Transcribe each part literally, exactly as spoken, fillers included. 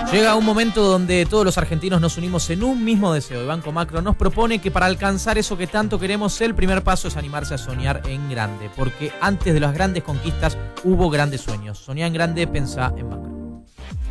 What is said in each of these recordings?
Llega un momento donde todos los argentinos nos unimos en un mismo deseo. Y Banco Macro nos propone que para alcanzar eso que tanto queremos, el primer paso es animarse a soñar en grande. Porque antes de las grandes conquistas hubo grandes sueños. Soñá en grande, pensá en Macro.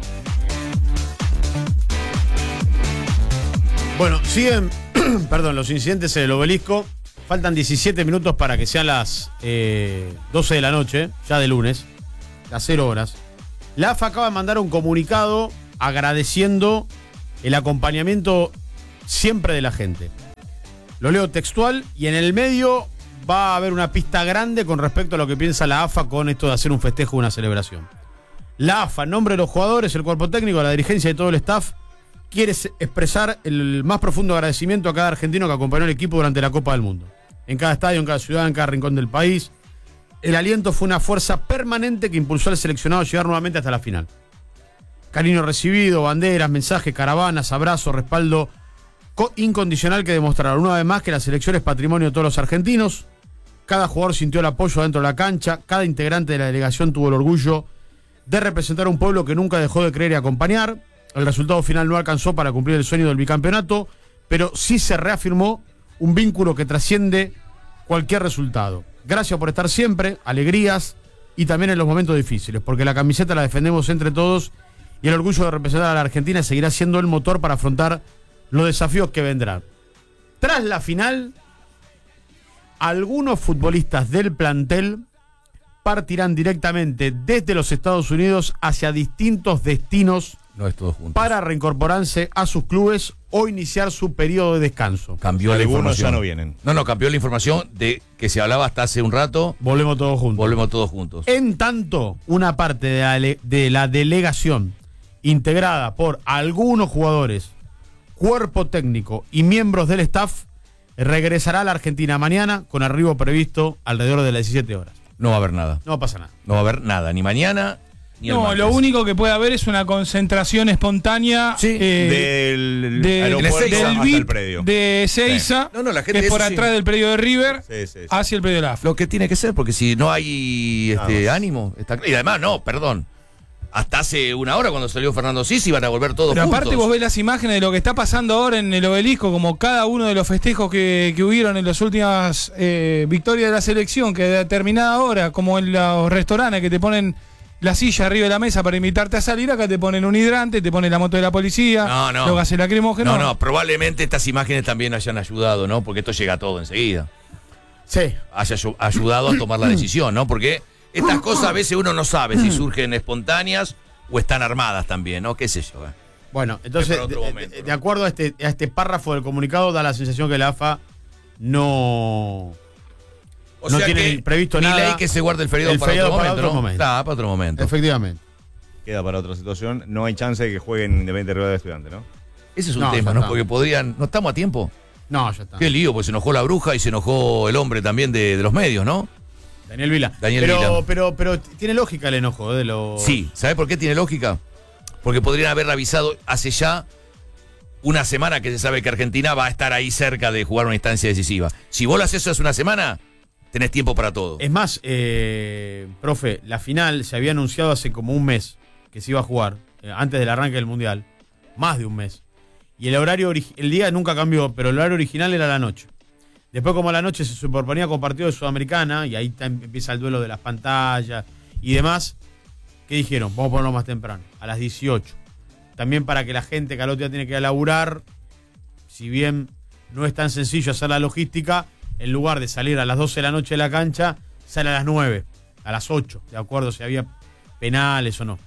Bueno, siguen perdón, los incidentes en el Obelisco. Faltan diecisiete minutos para que sean las eh, doce de la noche, ya de lunes, las cero horas. La A F A acaba de mandar un comunicado agradeciendo el acompañamiento siempre de la gente. Lo leo textual y en el medio va a haber una pista grande con respecto a lo que piensa la A F A con esto de hacer un festejo o una celebración. La A F A, en nombre de los jugadores, el cuerpo técnico, la dirigencia y todo el staff, quiere expresar el más profundo agradecimiento a cada argentino que acompañó al equipo durante la Copa del Mundo. En cada estadio, en cada ciudad, en cada rincón del país. El aliento fue una fuerza permanente que impulsó al seleccionado a llegar nuevamente hasta la final. Cariño recibido, banderas, mensajes, caravanas, abrazos, respaldo incondicional que demostraron una vez más que la selección es patrimonio de todos los argentinos. Cada jugador sintió el apoyo dentro de la cancha, cada integrante de la delegación tuvo el orgullo de representar a un pueblo que nunca dejó de creer y acompañar. El resultado final no alcanzó para cumplir el sueño del bicampeonato, pero sí se reafirmó un vínculo que trasciende cualquier resultado. Gracias por estar siempre, alegrías y también en los momentos difíciles, porque la camiseta la defendemos entre todos y el orgullo de representar a la Argentina seguirá siendo el motor para afrontar los desafíos que vendrán. Tras la final, algunos futbolistas del plantel partirán directamente desde los Estados Unidos hacia distintos destinos no es todo junto. Para reincorporarse a sus clubes o iniciar su periodo de descanso. Cambió la información. Ya no vienen. No, no, cambió la información de que se hablaba hasta hace un rato. Volvemos todos juntos. Volvemos todos juntos. En tanto, una parte de la, de la delegación integrada por algunos jugadores, cuerpo técnico y miembros del staff regresará a la Argentina mañana con arribo previsto alrededor de las diecisiete horas. No va a haber nada. No pasa nada. No va a haber nada, ni mañana ni el No, martes. lo único que puede haber es una concentración espontánea Sí, eh, del de- aeropuerto del hasta V I P el predio. de Ezeiza, Sí. No, no, la gente que es eso por sí. atrás del predio de River, Sí, sí, sí. hacia el predio de la A F A. Lo que tiene que ser, porque si no hay este, Nada más. ánimo. Está... Y además, no, perdón. Hasta hace una hora cuando salió Fernando Sisi iban a volver todos Pero juntos. aparte vos ves las imágenes de lo que está pasando ahora en el Obelisco, como cada uno de los festejos que, que hubieron en las últimas eh, victorias de la selección, que a determinada hora, como en los restaurantes que te ponen la silla arriba de la mesa para invitarte a salir, acá te ponen un hidrante, te ponen la moto de la policía, No, no. los gases lacrimógenos. No, no, probablemente estas imágenes también hayan ayudado, ¿no? Porque esto llega todo enseguida. Sí. Haya ayu- ayudado a tomar la decisión, ¿no? Porque estas cosas a veces uno no sabe si surgen espontáneas o están armadas también, ¿no? ¿Qué sé yo? eh? Bueno, entonces, Es para otro de, momento, de- ¿no? de acuerdo a este, a este párrafo del comunicado, da la sensación que la A F A no, O no sea tiene que previsto ni nada. ley que se guarde el feriado El para feriado otro para momento, otro ¿no? momento. Claro, para otro momento. Efectivamente. Queda para otra situación. No hay chance de que jueguen Independiente Rivadavia de Estudiantes, ¿no? Ese es un No, tema, ya ¿no? está. Porque podrían... No estamos a tiempo. No, ya está. Qué lío, pues se enojó la bruja y se enojó el hombre también de, de los medios, ¿no? Daniel Vila. Daniel pero, Vila. pero, pero tiene lógica el enojo, ¿eh? De los... Sí, ¿sabe por qué tiene lógica? Porque podrían haber avisado hace ya una semana que se sabe que Argentina va a estar ahí cerca de jugar una instancia decisiva. Si vos lo haces eso hace una semana, tenés tiempo para todo. Es más, eh, profe, la final se había anunciado hace como un mes que se iba a jugar, eh, antes del arranque del Mundial, más de un mes. Y el horario, ori- el día nunca cambió, pero el horario original era la noche. Después, como la noche se superponía con partido de Sudamericana, y ahí ta- empieza el duelo de las pantallas y demás, ¿qué dijeron? Vamos a ponerlo más temprano, a las dieciocho. También para que la gente que al otro día tiene que ir a laburar, si bien no es tan sencillo hacer la logística, en lugar de salir a las doce de la noche de la cancha, sale a las nueve, a las ocho, de acuerdo si había penales o no.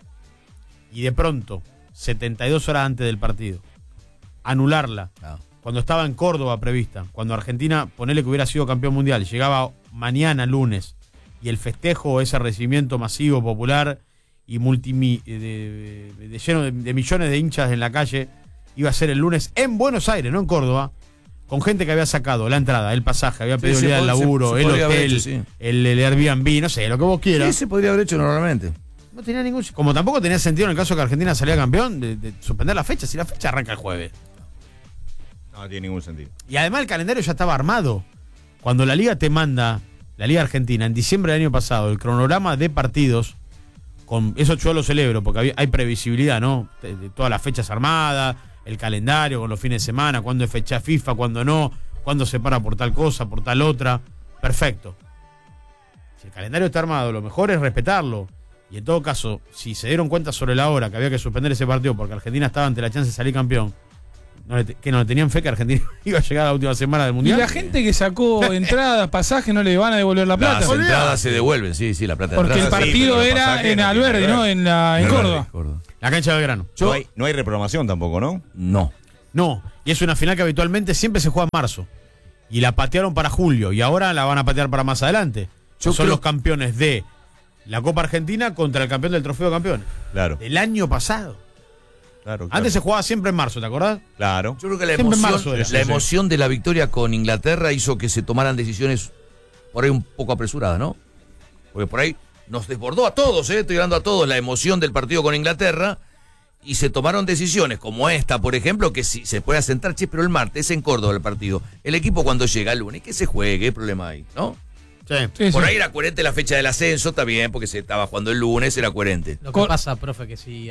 Y de pronto, setenta y dos horas antes del partido, anularla, Ah. cuando estaba en Córdoba prevista, cuando Argentina, ponele que hubiera sido campeón mundial, llegaba mañana, lunes, y el festejo, ese recibimiento masivo, popular y multimi, de, de- de lleno de, de millones de hinchas en la calle, iba a ser el lunes en Buenos Aires, no en Córdoba, con gente que había sacado la entrada, el pasaje, había pedido Sí, el se día del pod- se- laburo, se el podría haber hotel, hecho, sí. el, el Airbnb, no sé, lo que vos Sí, quieras. se podría haber hecho normalmente. No tenía ningún... Como tampoco tenía sentido en el caso que Argentina salía campeón de, de suspender la fecha, si la fecha arranca el jueves. No, no tiene ningún sentido. Y además el calendario ya estaba armado. Cuando la liga te manda, la liga argentina, en diciembre del año pasado, el cronograma de partidos con eso yo lo celebro, porque había- hay previsibilidad, ¿no? De, de todas las fechas armadas, el calendario con los fines de semana, cuándo es fecha FIFA, cuándo no, cuándo se para por tal cosa, por tal otra. Perfecto. Si el calendario está armado, lo mejor es respetarlo. Y en todo caso, si se dieron cuenta sobre la hora que había que suspender ese partido porque Argentina estaba ante la chance de salir campeón, ¿no le te- ¿que no le tenían fe que Argentina iba a llegar a la última semana del Y Mundial? la gente que sacó entradas, pasajes, no le van a devolver la plata. Las entradas se devuelven, sí, sí, la plata de Porque el entrada. Sí, partido pero los era pasajes en no tienen Alberdi, que ver. ¿no? En, la, en Córdoba. La cancha de Belgrano. No hay, no hay reprogramación tampoco, ¿no? No. No, y es una final que habitualmente siempre se juega en marzo. Y la patearon para julio, y ahora la van a patear para más adelante. Yo Son creo- los campeones de la Copa Argentina contra el campeón del Trofeo de Campeones. Claro, Del año pasado. claro. claro. Antes se jugaba siempre en marzo, ¿te acordás? Claro. Yo creo que la Siempre en emoción, marzo era. la Sí, sí. emoción de la victoria con Inglaterra hizo que se tomaran decisiones por ahí un poco apresuradas, ¿no? Porque por ahí nos desbordó a todos, ¿eh? Estoy hablando a todos, la emoción del partido con Inglaterra. Y se tomaron decisiones como esta, por ejemplo, que si se puede asentar, che, pero el martes en Córdoba el partido. El equipo cuando llega el lunes, que se juegue, ¿qué problema hay? ¿No? Sí. Sí, Por sí. ahí era coherente la fecha del ascenso, está bien, porque se estaba jugando el lunes, era coherente. Lo que Cor- pasa, profe, que si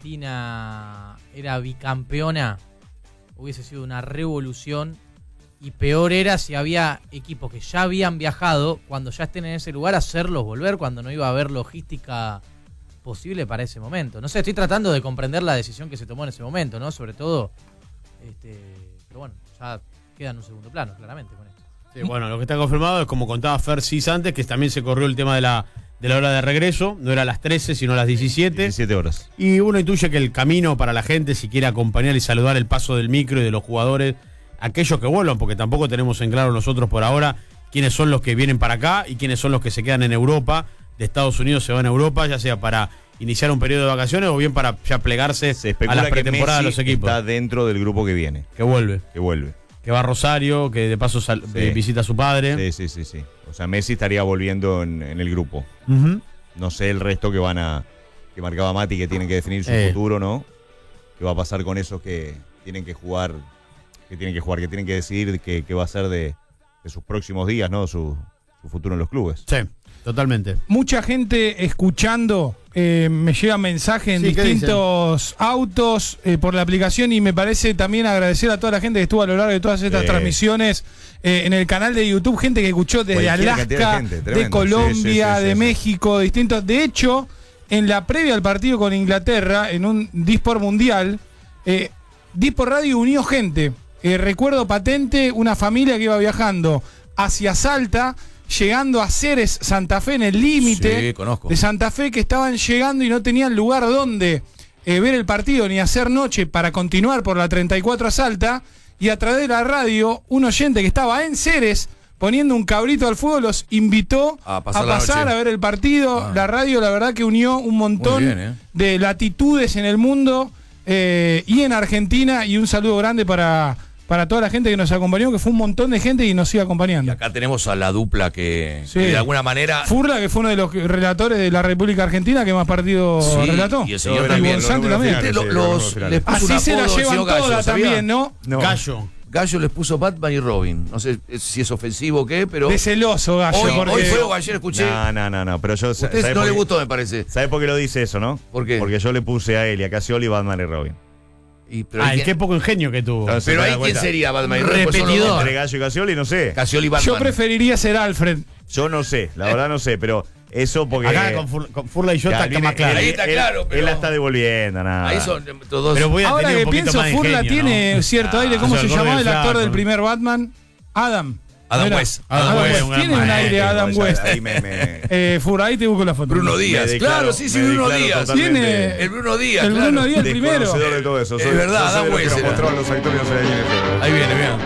Argentina era bicampeona, hubiese sido una revolución. Y peor era si había equipos que ya habían viajado, cuando ya estén en ese lugar, hacerlos volver cuando no iba a haber logística posible para ese momento. No sé, estoy tratando de comprender la decisión que se tomó en ese momento, ¿no? Sobre todo, este, pero bueno, ya queda en un segundo plano, claramente, con esto. Sí, bueno, lo que está confirmado es, como contaba Fer Cis antes, que también se corrió el tema de la, de la hora de regreso. No era a las trece, sino a las diecisiete. diecisiete horas. Y uno intuye que el camino para la gente, si quiere acompañar y saludar el paso del micro y de los jugadores, aquellos que vuelvan, porque tampoco tenemos en claro nosotros por ahora quiénes son los que vienen para acá y quiénes son los que se quedan en Europa, de Estados Unidos se van a Europa, ya sea para iniciar un periodo de vacaciones o bien para ya plegarse Se a especula las que pretemporadas de Messi los equipos. está dentro del grupo que viene, Que vuelve. que vuelve. Que va a Rosario, que de paso sal- Sí. eh, visita a su padre. Sí, sí, sí, sí. O sea, Messi estaría volviendo en, en el grupo. Ujú. No sé el resto que van a que marcaba Mati, que tienen que definir su Eh. futuro, ¿no? ¿Qué va a pasar con esos que tienen que jugar, que tienen que jugar, que tienen que decidir qué, qué va a ser de, de sus próximos días, ¿no? Su, su futuro en los clubes. Sí, totalmente. Mucha gente escuchando, eh, me llega mensaje en Sí, ¿qué distintos autos eh, por la aplicación, y me parece también agradecer a toda la gente que estuvo a lo largo de todas estas Sí. transmisiones eh, en el canal de YouTube, gente que escuchó desde Cualquier cantidad de Alaska, gente, de, tremendo. Colombia, Sí, sí, sí, de sí, México, distintos. De hecho, en la previa al partido con Inglaterra, en un Disport Mundial, eh, Disport Radio unió gente. Eh, recuerdo patente una familia que iba viajando hacia Salta, llegando a Ceres, Santa Fe, en el límite Sí, conozco. de Santa Fe, que estaban llegando y no tenían lugar donde eh, ver el partido ni hacer noche para continuar por la treinta y cuatro a Salta, y a través de la radio un oyente que estaba en Ceres poniendo un cabrito al fuego los invitó A a pasar la pasar noche. a ver el partido. Ah. La radio, la verdad que unió un montón Muy bien, ¿eh? de latitudes en el mundo eh, y en Argentina, y un saludo grande para, para toda la gente que nos acompañó, que fue un montón de gente y nos sigue Y acompañando. acá tenemos a la dupla que, Sí. que de alguna manera... Furla, que fue uno de los relatores de la República Argentina que más partidos Sí, relató. y el señor Yo también. los González números también. finales, Lo- sí, los- los números finales. les puso Así un se la apodo, llevan señor Gallo, todas ¿sabía? también, ¿no? No. Gallo. Gallo les puso Batman y Robin. No sé si es ofensivo o qué, pero... De celoso, Gallo. Hoy, porque hoy fue o ayer escuché. No, no, no, no, pero yo... A ustedes ¿sabes no por le qué- gustó, me parece. ¿Sabes por qué lo dice eso, no? ¿Por qué? Porque yo le puse a él y a Casioli Batman y Robin. Y, pero Ay, ahí, qué poco ingenio que tuvo. Entonces, pero ¿se ahí da quién cuenta? sería Batman y Robin. Pues son los Repetidor. dos. Entre Gallo y Casioli, no sé. Casioli y Batman. yo preferiría ser Alfred. Yo no sé, la verdad no sé, pero eso porque... Acá con, Fur- con Furla y yo Ya, está viene- más claro. Ahí está él- claro, Él pero- la está devolviendo, nada. Ahí son estos dos. Pero voy a Ahora tener que un poquito pienso, más de Furla ingenio, tiene ¿no? cierto Ah, aire. ¿Cómo o sea, se el gordo llamaba del el actor flaco, del ¿no? primer Batman? Adam. Adam ¿No era? West. Adam Adam West, West. un gran Tiene un maestro, aire Adam Ya, West. ahí me- me- Eh, Furla, ahí te busco la foto. Bruno Díaz. me Claro, declaro- sí, sí, me Bruno declaro Díaz. totalmente Tiene- El Bruno Díaz, El claro. Bruno Díaz, el primero. desconocedor de todo eso. Es Soy- verdad, yo soy de Adam los que West nos era. mostraban los actores y no sabía quién era. Ahí viene, mira.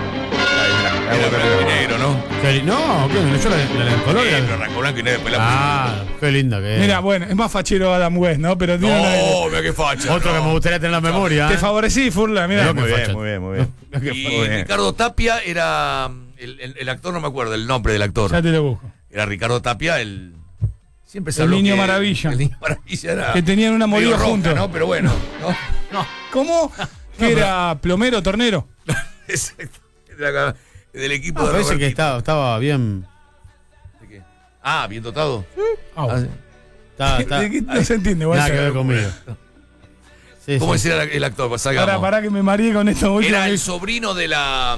Ahí, Era mirá, blanco y negro, ¿no? Qué li- No, ¿qué? Yo la, la, la color Sí, era- pero arrancó blanco y negro después la Ah, qué linda que es. Mira, bueno, es más fachero Adam West, ¿no? Pero tiene un aire. No, mira qué facha. Otro no. que me gustaría tener en la memoria. Te ¿eh? favorecí, Furla, mira. Mirá Muy qué bien, facha. muy bien, muy bien. Y Muy bien. Ricardo Tapia era. El, el- el actor, no me acuerdo el nombre del actor. Ya te lo busco. Era Ricardo Tapia, el. Siempre se El habló niño que- maravilla. El niño maravilla era. Que tenían una medio movida roca, juntos. ¿no? Pero bueno. ¿no? ¿Cómo? Que era plomero, tornero. Exacto. Era del equipo No, de parece que Robertito. estaba, estaba bien. ¿De qué? Ah, bien dotado. Ah, Ah, sí. Está, está, ¿De qué no se entiende? Igual nada se- que ver conmigo. Sí, ¿Cómo sí. decía el actor? Pues salgamos. Pará, pará que me mareé con esto último. Era el sobrino de la,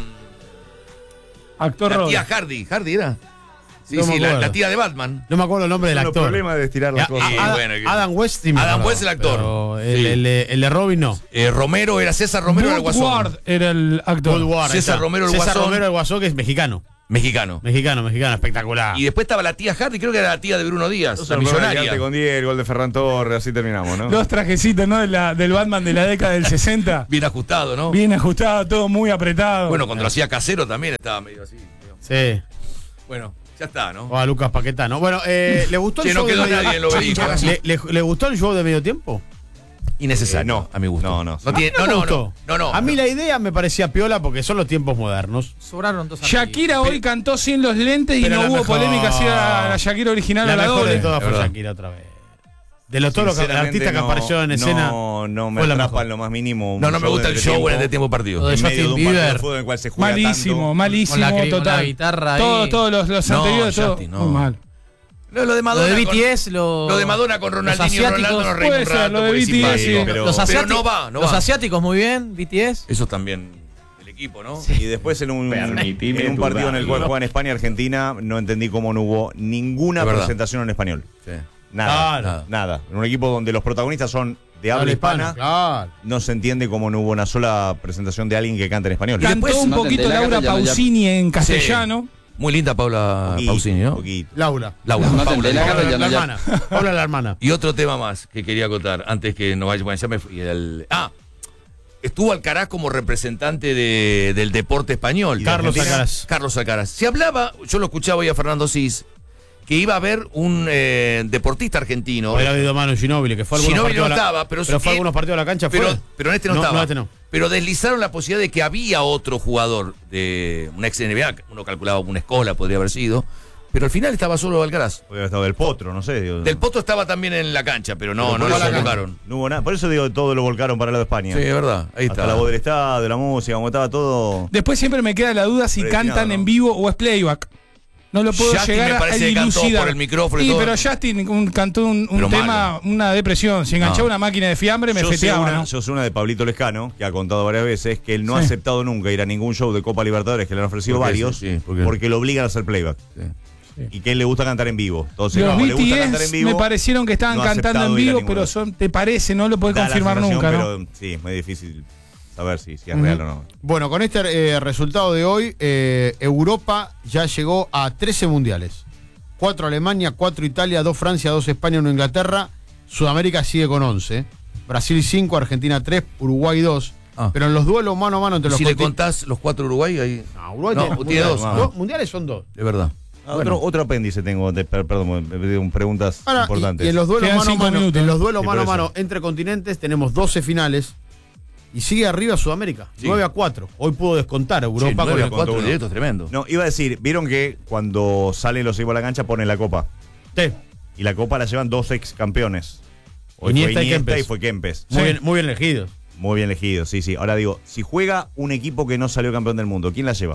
Actor la Robert. tía Hardy. ¿Hardy era? Sí, No me sí, la, acuerdo. la tía de Batman. No me acuerdo el nombre del Son los actor. problemas de estirar las A- cosas. Sí, a- bueno, que- Adam West, sí me Adam acuerdo, West, el actor. pero El, Sí. el de, el de Robin no. Eh, Romero era César Romero era el Guasón. Woodward era el actor. Woodward, ahí César está. Romero, el César Guasón. Romero el Guasón, que es mexicano. Mexicano. Mexicano, mexicano, espectacular. Y después estaba la tía Hardy, creo que era la tía de Bruno Díaz, la millonaria. Con diez, el gol de Ferran Torres, así terminamos, ¿no? Los trajecitos, ¿no? De la, del Batman de la década del sesenta. Bien ajustado, ¿no? Bien ajustado, todo muy apretado. Bueno, cuando lo hacía casero también estaba medio así. medio- Sí. Bueno, ya está, ¿no? O a Lucas Paquetano. Bueno, eh, ¿le gustó el Che, no show de quedó medio nadie en el obelisco. ¿Le, le, le gustó el show de medio tiempo? Innecesario. Eh, no. a mi gusto. No, no. No, tiene- A mí no, me no, gustó. no, no, no. A mí la idea me parecía piola porque son los tiempos modernos. Sobraron dos Shakira artistas. hoy cantó sin los lentes y Pero no la hubo mejor- polémica si era la Shakira original La o la mejor doble. de todas Es fue verdad. Shakira otra vez. De los todos los Sinceramente, artistas que no- aparecieron en escena. No, no me fue la atrapa mejor. en lo más mínimo. un No, no me gusta de el show en entretiempo, este tiempo Lo partido. de en medio de un Justin partido de Bieber. fútbol en el cual se juega Malísimo, tanto. malísimo, Con la, cri- con total. la guitarra ahí. Todo- todos los, los No, anteriores, todo. Justin, no. Muy mal. Lo, lo de Lo Madonna. de con- B T S, lo, lo de Madonna con Ronaldinho y asiáticos. Ronaldo nos reímos Puede un ser, rato. lo de porque es B T S, simpático, sí. pero, los, pero asiáticos, no va, no los va. asiáticos muy bien, B T S. Eso también del equipo, ¿no? Y después en un, Permitime en un partido en el cual dudarlo. juegan España y Argentina, no entendí cómo no hubo ninguna Es verdad. presentación en español. Sí. Nada, Claro. nada, nada. En un equipo donde los protagonistas son de habla Habla hispana, hispana, claro. no se entiende cómo no hubo una sola presentación de alguien que cante en español. Y después- Cantó un no te poquito enterás, Laura ya no- ya- Pausini en castellano. Muy linda Paula Poquito, Pausini, ¿no? poquito. Laura. Laura. No te Paula. enterás, Paula, ya la no- ya- hermana. Paula la hermana. Y otro tema más que quería acotar antes que no vaya. Bueno, ya me fui. El, ah, estuvo Alcaraz como representante de- del deporte español. ¿Y de Carlos Argentina? Alcaraz. Carlos Alcaraz. Se hablaba, yo lo escuchaba hoy a Fernando Cis, que iba a haber un eh, deportista argentino. Había habido Manu Ginóbili, que fue a algunos Ginóbili partidos no a la- estaba, pero, pero fue a eh, algunos partidos a la cancha. pero, fue. pero en este no, estaba. No, este no. Pero deslizaron la posibilidad de que había otro jugador de una ex N B A, uno calculaba una escola, podría haber sido. Pero al final estaba solo Alcaraz. Podría haber estado del Potro, no sé. digo. Del Potro estaba también en la cancha, pero no, Pero no por lo eso convocaron. No hubo nada. Por eso digo, todo lo volcaron para el lado de España. Sí, es verdad. Ahí Hasta está. la voz del estadio, la música, como estaba todo. Después siempre me queda la duda si Predestinado, cantan ¿no? en vivo o es playback. No lo puedo Justin llegar me a parece que cantó dilucidar. por el micrófono y Sí, todo. pero Justin un- cantó un, un Pero tema, malo. una depresión. Si enganchaba No. una máquina de fiambre, me yo, sé feteaba, una, ¿no? yo sé una de Pablito Lescano, que ha contado varias veces, que él no ha Sí. aceptado nunca ir a ningún show de Copa Libertadores que le han ofrecido ¿Por qué? varios, Sí, sí, ¿por qué? porque lo obligan a hacer playback. Sí. Y que a él le gusta cantar en vivo. Entonces, Los como le gusta cantar en B T S vivo, me parecieron que estaban no ha cantando aceptado en ir a vivo, ningún pero lado. son, te parece, no lo podés da la confirmar sensación, nunca, ¿no? pero sí, es muy difícil saber si, si es Ujú. real o no. Bueno, con este eh, resultado de hoy, eh, Europa ya llegó a trece mundiales. cuatro Alemania, cuatro Italia, dos Francia, dos España, uno Inglaterra. Sudamérica sigue con once. Brasil cinco, Argentina tres, Uruguay dos. Ah. Pero en los duelos mano a mano entre los Si le conti- contás los cuatro Uruguay, ahí. No, Uruguay No, tiene, tiene mundiales, dos, dos. vamos. Mundiales son dos. De verdad. Ah, otro, otro apéndice tengo, de- per- perdón, me pidieron preguntas Ahora, y- importantes. y, en los duelos Quedan mano a cinco mano, minutos. en los duelos Sí, mano a por eso. mano entre continentes tenemos doce finales. Y sigue arriba Sudamérica, Sí. nueve a cuatro. Hoy pudo descontar Europa Sí, con nueve el a cuatro uno. directo, tremendo. No, iba a decir, vieron que cuando salen los equipos a la cancha ponen la copa. Sí. Y la copa la llevan dos ex campeones. Hoy Iniesta fue y Iniesta y, Kempes. fue Kempes. Muy, Sí. bien, muy bien elegidos. Muy bien elegido, sí, sí. Ahora digo, si juega un equipo que no salió campeón del mundo, ¿quién la lleva?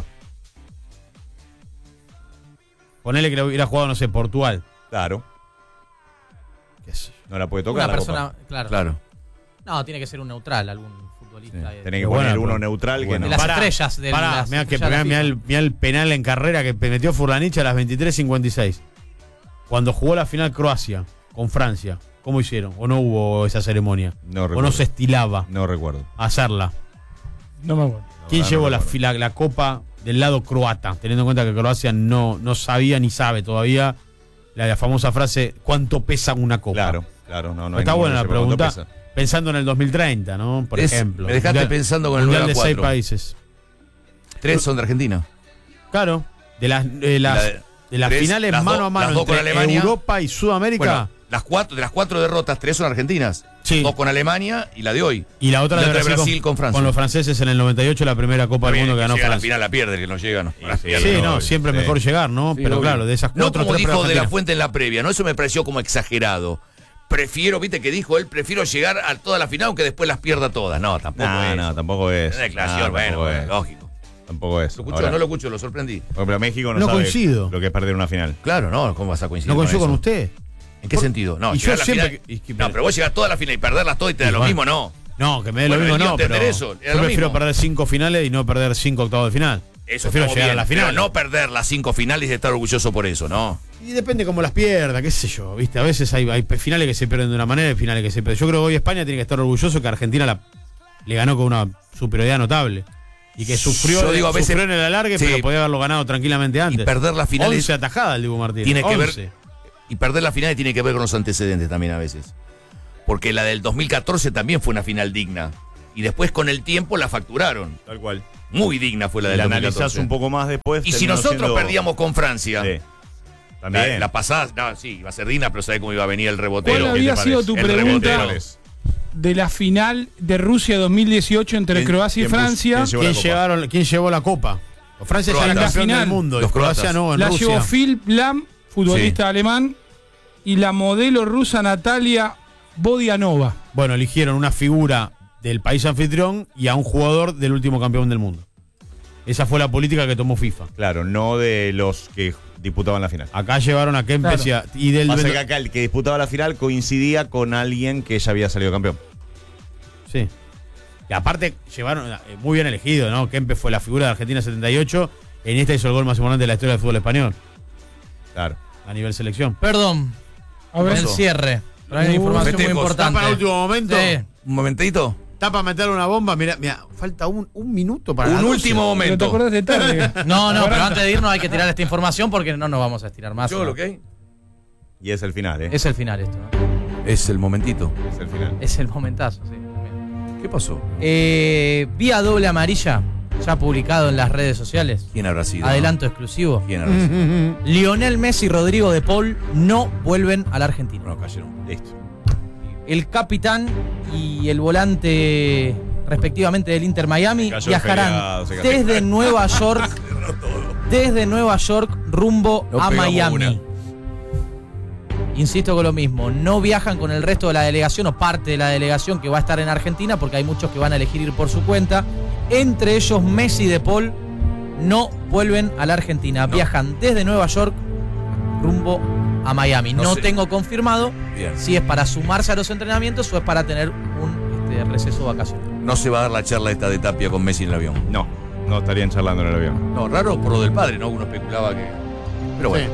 Ponele que le hubiera jugado, no sé, Portugal. Claro, Qué sé yo. no la puede tocar Una la persona, copa. claro. Claro. No, tiene que ser un neutral, algún futbolista. Sí. de- Tenés que Qué buena, poner uno pero- neutral que bueno. no. de las Pará, estrellas de Pará, las mirá, que, estrellas de la mirá FIFA. el, mirá el penal en carrera que metió Furlanich a las veintitrés cincuenta y seis. Cuando jugó la final Croacia con Francia. ¿Cómo hicieron? ¿O no hubo esa ceremonia? No ¿O recuerdo. no se estilaba No recuerdo. hacerla? No me acuerdo. ¿Quién no, llevó no la, recuerdo. fila- la copa del lado croata? Teniendo en cuenta que Croacia no, no sabía ni sabe todavía la, la famosa frase, ¿cuánto pesa una copa? Claro, claro. No, no hay Está ninguno buena que la sepa cuánto pregunta. pesa. Pensando en el dos mil treinta, ¿no? Por Es- ejemplo. me dejaste pensando con el Mundial nueve a de seis cuatro. países. Tres son de Argentina. Claro. De las, de las, La de- de las tres, finales las mano do- a mano las dos con entre Alemania. Europa y Sudamérica. Bueno, las cuatro, de las cuatro derrotas, tres son argentinas. Sí. Dos con Alemania y la de hoy. y la otra la de otra de Brasil, Brasil con Francia. Con los franceses en el noventa y ocho, la primera Copa del Bien, Mundo que el ganó llega a la Francia. final la pierde, el que no llega, no. La Sí, pierde. Sí, no, obvio, siempre sí. mejor llegar, ¿no? Sí, Pero obvio. claro, de esas No cuatro, como tres dijo fueron De la argentinas. Fuente en la previa, ¿no? Eso me pareció como exagerado. Prefiero, viste que dijo él, prefiero llegar a toda la final aunque después las pierda todas. No, tampoco No, es. no, tampoco es. Una declaración, No, bueno, tampoco es. lógico. Tampoco es. ¿Lo escucho? Ahora, No lo escucho, lo sorprendí. Por ejemplo, México no, No sabe coincido. lo que es perder una final. Claro, no, ¿cómo vas a coincidir No coincido con eso? usted. ¿En qué Por- sentido? No, y llegar yo a la siempre final- que- y que- no, pero vos llegás a toda la final y perderlas todas y te da Y lo bueno. mismo, no. No, que me dé lo Bueno, mismo, hay que no, pero entender eso, era yo lo prefiero mismo. perder cinco finales y no perder cinco octavos de final. Eso prefiero estamos llegar bien, a la final. pero no perder las cinco finales y estar orgulloso por eso, ¿no? Y depende cómo las pierda, qué sé yo, ¿viste? A veces hay, hay finales que se pierden de una manera y finales que se pierden. Yo creo que hoy España tiene que estar orgulloso que Argentina la, le ganó con una superioridad notable. Y que sufrió, Yo digo, a veces- sufrió en el alargue, sí. pero podía haberlo ganado tranquilamente antes. Y perder las finales once atajadas el Dibu Martínez. tiene que once. ver y perder las finales tiene que ver con los antecedentes también a veces. Porque la del dos mil catorce también fue una final digna y después con el tiempo la facturaron. Tal cual. Muy digna fue la Y del la dos mil analizás catorce. un poco más después. Y si terminó nosotros siendo- perdíamos con Francia, Sí. la, También. la pasada, no, sí, iba a ser digna, pero sabés cómo iba a venir el ¿Cuál rebotero. había te sido parece? tu El pregunta rebotero. de la final de Rusia dos mil dieciocho entre ¿Quién- Croacia y quién puso- Francia? quién llevó ¿Quién, la copa? llevaron, ¿Quién llevó la copa? Francia ya Croatas. era En la campeón final. del mundo. Los y Croacia croatas. no, en La Rusia. llevó Phil Lam, futbolista alemán, y la modelo rusa Natalia Bodianova. Bueno, eligieron una figura del país anfitrión y a un jugador del último campeón del mundo. Esa fue la política que tomó FIFA. Claro, no de los que disputaban la final. Acá llevaron a Kempes Claro. y, a- y del... Pasa que acá el que disputaba la final coincidía con alguien que ya había salido campeón. Sí. Y aparte llevaron, eh, muy bien elegido, ¿no? Kempes fue la figura de Argentina setenta y ocho. En esta hizo el gol más importante de la historia del fútbol español. Claro. A nivel selección. Perdón, A ver, en el cierre. Pero hay una Uh, información muy festejos. importante. ¿Está para el último momento? Sí. Un momentito. ¿Está para meter una bomba? Mira, mira, falta un, un minuto para Un las doce. último pero te momento. acordás de tarde. No, no, pero antes de irnos hay que tirar esta información porque no nos vamos a estirar más. Yo ¿no? lo que hay Y es el final, ¿eh? Es el final esto, ¿no? es el momentito. Es el final. Es el momentazo, sí. también. ¿Qué pasó? Eh, vía doble amarilla, ya publicado en las redes sociales. ¿Quién habrá sido? Adelanto exclusivo. ¿Quién habrá sido? Lionel Messi y Rodrigo de Paul no vuelven a la Argentina. Bueno, cayeron. Listo. El capitán y el volante respectivamente del Inter Miami Se cayó el viajarán feriado, se cayó. desde Nueva York desde Nueva York rumbo No a pegamos Miami. una. Insisto con lo mismo, no viajan con el resto de la delegación o parte de la delegación que va a estar en Argentina porque hay muchos que van a elegir ir por su cuenta. Entre ellos Messi y De Paul no vuelven a la Argentina, viajan desde Nueva York rumbo a Miami. No No, sé. tengo confirmado Bien. si es para sumarse a los entrenamientos o es para tener un este, receso vacacional. No se va a dar la charla esta de Tapia con Messi en el avión. No, no estarían charlando en el avión. No, raro por lo del padre, ¿no? Uno especulaba que. Pero bueno.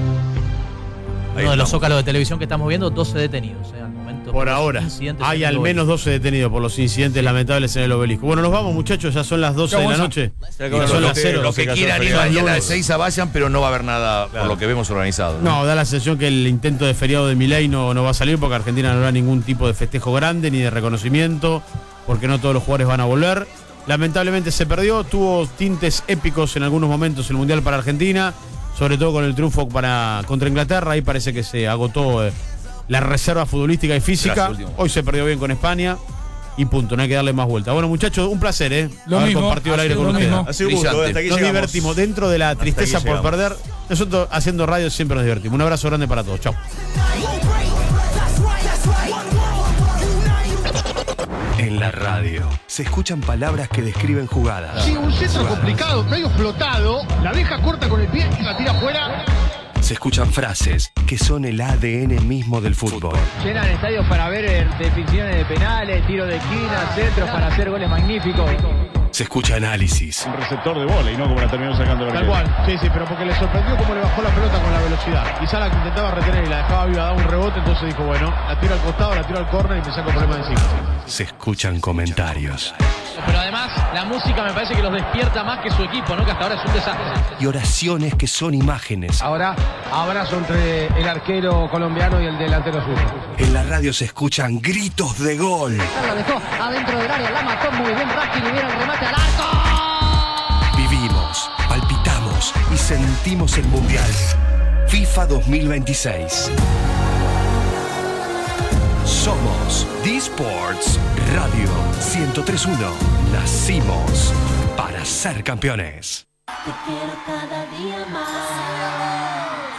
Ahí Uno de los estamos. zócalos de televisión que estamos viendo, doce detenidos eh, al momento. Por los ahora. incidentes Hay en el al Obelisco. menos doce detenidos por los incidentes lamentables en el obelisco. Bueno, nos vamos, muchachos. Ya son las doce de la noche. Se Y acabó son lo las que- cero. Los se que cayó quieran el ir feriado. mañana a las Lunes. seis vayan, pero no va a haber nada Claro. por lo que vemos organizado. No, da la sensación que el intento de feriado de Milei no, no va a salir porque Argentina no habrá ningún tipo de festejo grande ni de reconocimiento, porque no todos los jugadores van a volver. Lamentablemente se perdió, tuvo tintes épicos en algunos momentos el Mundial para Argentina, sobre todo con el triunfo para, contra Inglaterra. Ahí parece que se agotó eh, la reserva futbolística y física. Gracias, último. Hoy se perdió bien con España y punto, no hay que darle más vuelta. Bueno, muchachos, un placer, ¿eh? Lo haber mismo, compartido el ha aire sido con lo ustedes. mismo. Ha sido un gusto, Brillante. hasta aquí Nos llegamos. divertimos. Dentro de la Hasta tristeza aquí por llegamos. perder, nosotros haciendo radio siempre nos divertimos. Un abrazo grande para todos. Chao. En la radio se escuchan palabras que describen jugadas. Sí, un centro complicado, medio explotado, la deja corta con el pie y la tira afuera. Se escuchan frases que son el A D N mismo del fútbol. Llenan estadios para ver eh, definiciones de penales, tiros de esquina, centros para hacer goles magníficos. Se escucha análisis. Un receptor de bola y no como la terminó sacando el Tal arquero. cual, sí, sí, pero porque le sorprendió cómo le bajó la pelota con la velocidad. Y Sala que intentaba retener y la dejaba viva, daba un rebote, entonces dijo, bueno, la tiro al costado, la tiro al córner y me saco el problema de encima. Se escuchan comentarios. Pero además, la música me parece que los despierta más que su equipo, ¿no? Que hasta ahora es un desastre. Y oraciones que son imágenes. Ahora, abrazo entre el arquero colombiano y el delantero suyo. En la radio se escuchan gritos de gol. La dejó adentro del área, la mató muy bien Raskin y viene el remate al arco. Vivimos, palpitamos y sentimos el Mundial. FIFA dos mil veintiséis. Somos D-Sports Radio ciento tres punto uno. Nacimos para ser campeones. Te quiero cada día más.